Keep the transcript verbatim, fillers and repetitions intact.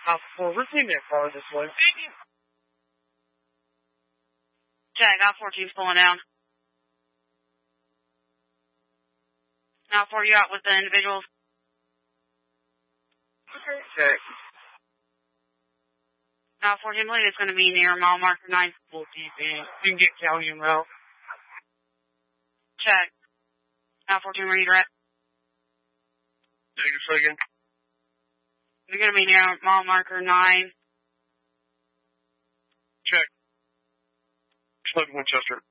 Uh, well, we're taking that car this way. Check, Alpha four two's pulling down. Alpha four, you out with the individuals? Check. Alpha four, I believe it's going to be near mile marker nine. We'll keep in. You can get Callium route. Check. Alpha four two, where you direct? Take a second. You're going to be near mile marker nine. Check. Slug Winchester.